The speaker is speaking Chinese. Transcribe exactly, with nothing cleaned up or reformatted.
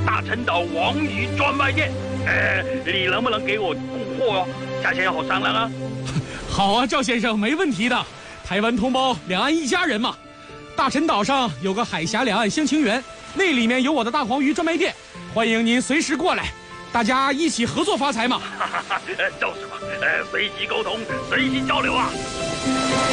大陈岛网鱼专卖店。呃，你能不能给我供货哦？价钱好商量啊。 好啊，赵先生，没问题的。台湾同胞，两岸一家人嘛。大陈岛上有个海峡两岸乡情园，那里面有我的大黄鱼专卖店，欢迎您随时过来，大家一起合作发财嘛。 就是嘛，呃，随机沟通，随机交流啊。